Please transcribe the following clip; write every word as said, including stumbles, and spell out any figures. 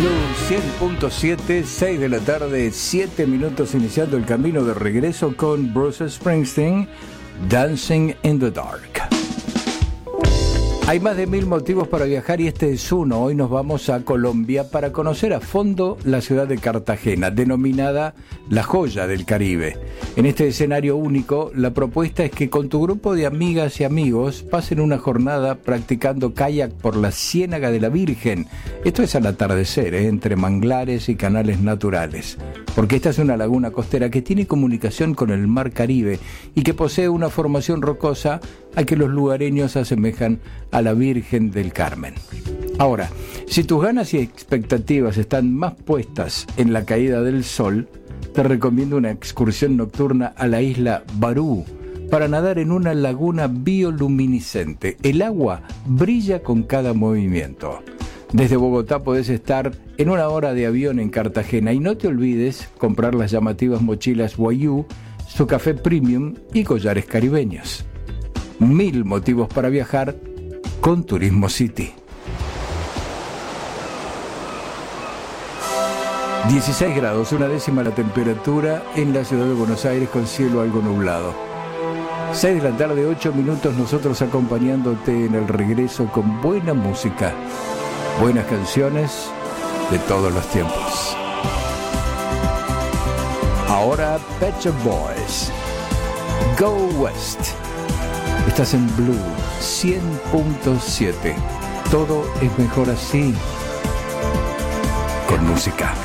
cien punto siete, seis de la tarde, siete minutos, iniciando el camino de regreso con Bruce Springsteen, Dancing in the Dark. Hay más de mil motivos para viajar y este es uno. Hoy nos vamos a Colombia para conocer a fondo la ciudad de Cartagena, denominada la joya del Caribe. En este escenario único, la propuesta es que con tu grupo de amigas y amigos pasen una jornada practicando kayak por la Ciénaga de la Virgen. Esto es al atardecer, ¿eh? entre manglares y canales naturales. Porque esta es una laguna costera que tiene comunicación con el mar Caribe y que posee una formación rocosa a que los lugareños asemejan a la Virgen del Carmen. Ahora, si tus ganas y expectativas están más puestas en la caída del sol, te recomiendo una excursión nocturna a la isla Barú para nadar en una laguna bioluminiscente. El agua brilla con cada movimiento. Desde Bogotá podés estar en una hora de avión en Cartagena y no te olvides comprar las llamativas mochilas Wayuu, su café premium y collares caribeños. Mil motivos para viajar con Turismo City. dieciséis grados, una décima la temperatura en la ciudad de Buenos Aires con cielo algo nublado. seis de la tarde, ocho minutos, nosotros acompañándote en el regreso con buena música, buenas canciones de todos los tiempos. Ahora Pet Shop Boys, Go West. Estás en Blue cien punto siete. Todo es mejor así, con música.